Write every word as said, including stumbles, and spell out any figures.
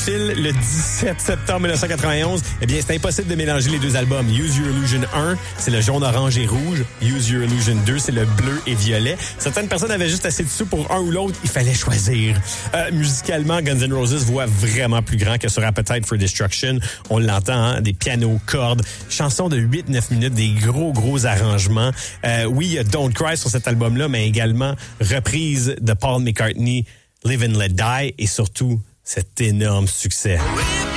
Nashville le dix-sept septembre dix-neuf cent quatre-vingt-onze. Eh bien, c'est impossible de mélanger les deux albums. Use Your Illusion un, c'est le jaune, orange et rouge. Use Your Illusion deux, c'est le bleu et violet. Certaines personnes avaient juste assez de sous pour un ou l'autre. Il fallait choisir. Euh, musicalement, Guns N' Roses voit vraiment plus grand que sur Appetite for Destruction. On l'entend, hein, des pianos, cordes, chansons de huit neuf minutes, des gros, gros arrangements. Euh, oui, il y a Don't Cry sur cet album-là, mais également reprise de Paul McCartney, Live and Let Die, et surtout, cet énorme succès.